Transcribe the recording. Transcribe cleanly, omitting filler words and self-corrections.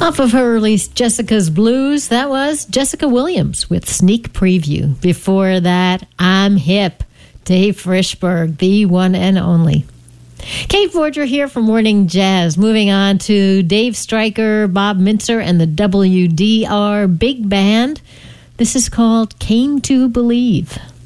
Off of her release, Jessica's Blues, that was Jessica Williams with Sneak Preview. Before that, I'm Hip, Dave Frischberg, the one and only. Kate Forger here from Morning Jazz. Moving on to Dave Stryker, Bob Mintzer, and the WDR Big Band. This is called Came to Believe.